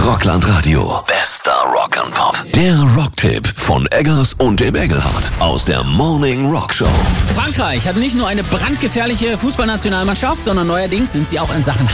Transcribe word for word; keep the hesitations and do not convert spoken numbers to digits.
Rockland Radio. Bester Rock and Pop. Der Rocktipp von Eggers und dem Engelhardt aus der Morning Rock Show. Frankreich hat nicht nur eine brandgefährliche Fußballnationalmannschaft, sondern neuerdings sind sie auch in Sachen